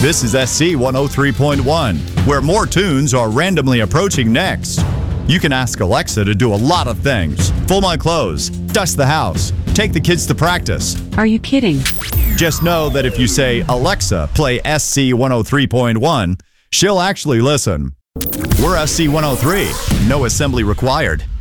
This is SC 103.1, where more tunes are randomly approaching next. You can ask Alexa to do a lot of things. Fold my clothes, dust the house, take the kids to practice. Are you kidding? Just know that if you say, Alexa, play SC 103.1, she'll actually listen. We're SC 103. No assembly required.